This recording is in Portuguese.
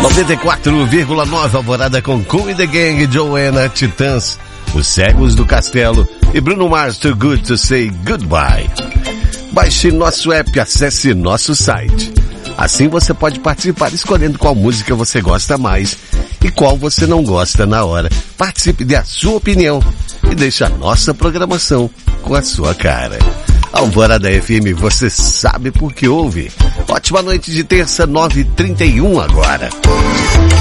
94,9 Alvorada com Cool and the Gang, Joanna, Titãs, Os Cegos do Castelo e Bruno Mars, Too Good to Say Goodbye. Baixe nosso app, acesse nosso site. Assim você pode participar escolhendo qual música você gosta mais e qual você não gosta na hora. Participe, dê a sua opinião e deixe a nossa programação com a sua cara. Alvorada FM, você sabe por que ouve. Ótima noite de terça, 9h31 agora.